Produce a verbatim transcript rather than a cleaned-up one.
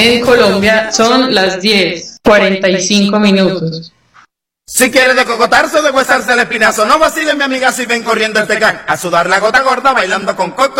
En Colombia son las diez cuarenta y cinco minutos. Si quieres descocotarse o deshuesarse el espinazo, no vacilen, mi amiga, si ven corriendo el tecán a sudar la gota gorda bailando con coco.